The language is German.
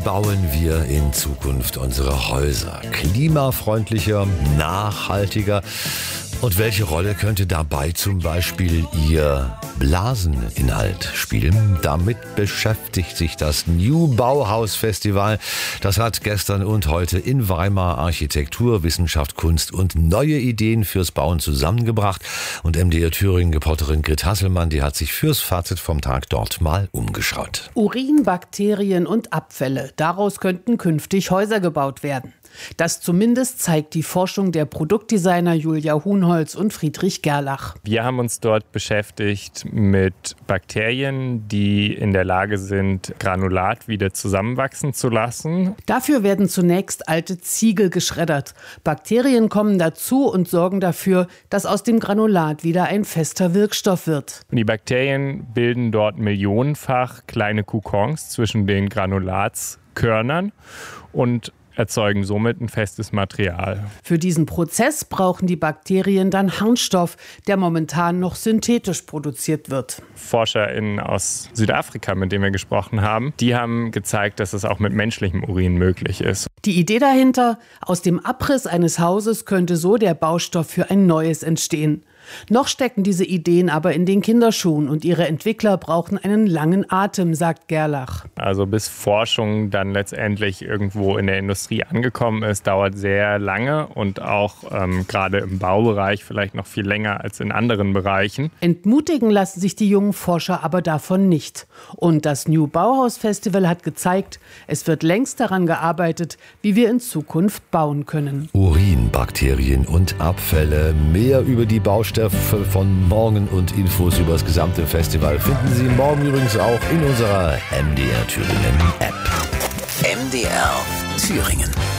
bauen wir in Zukunft unsere Häuser? Klimafreundlicher, nachhaltiger? Und welche Rolle könnte dabei zum Beispiel Ihr Blaseninhalt spielen? Damit beschäftigt sich das New Bauhaus Festival. Das hat gestern und heute in Weimar Architektur, Wissenschaft, Kunst und neue Ideen fürs Bauen zusammengebracht. Und MDR Thüringen-Reporterin Grit Hasselmann, die hat sich fürs Fazit vom Tag dort mal umgeschaut. Urin, Bakterien und Abfälle. Daraus könnten künftig Häuser gebaut werden. Das zumindest zeigt die Forschung der Produktdesigner Julia Huhnholz und Friedrich Gerlach. Wir haben uns dort beschäftigt mit Bakterien, die in der Lage sind, Granulat wieder zusammenwachsen zu lassen. Dafür werden zunächst alte Ziegel geschreddert. Bakterien kommen dazu und sorgen dafür, dass aus dem Granulat wieder ein fester Wirkstoff wird. Und die Bakterien bilden dort millionenfach kleine Kokons zwischen den Granulatskörnern und erzeugen somit ein festes Material. Für diesen Prozess brauchen die Bakterien dann Harnstoff, der momentan noch synthetisch produziert wird. ForscherInnen aus Südafrika, mit denen wir gesprochen haben, die haben gezeigt, dass es auch mit menschlichem Urin möglich ist. Die Idee dahinter: aus dem Abriss eines Hauses könnte so der Baustoff für ein neues entstehen. Noch stecken diese Ideen aber in den Kinderschuhen und ihre Entwickler brauchen einen langen Atem, sagt Gerlach. Also bis Forschung dann letztendlich irgendwo in der Industrie angekommen ist, dauert sehr lange und auch gerade im Baubereich vielleicht noch viel länger als in anderen Bereichen. Entmutigen lassen sich die jungen Forscher aber davon nicht. Und das New Bauhaus Festival hat gezeigt, es wird längst daran gearbeitet, wie wir in Zukunft bauen können. Urin, Bakterien und Abfälle. Mehr über die Baustoffe von morgen und Infos über das gesamte Festival finden Sie morgen übrigens auch in unserer MDR Thüringen App. MDR Thüringen.